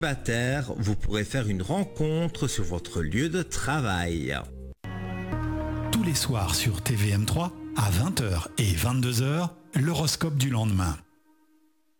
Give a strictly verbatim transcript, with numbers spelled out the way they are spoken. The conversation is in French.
Célibataire, vous pourrez faire une rencontre sur votre lieu de travail. Tous les soirs sur T V M trois, à vingt heures et vingt-deux heures, l'horoscope du lendemain.